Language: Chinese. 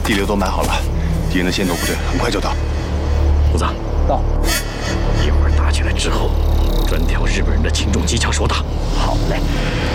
地流都埋好了，敌人的先头部队很快就到。 虎子， 到。 一会儿打起来之后，专挑日本人的轻重机枪手打。 好嘞。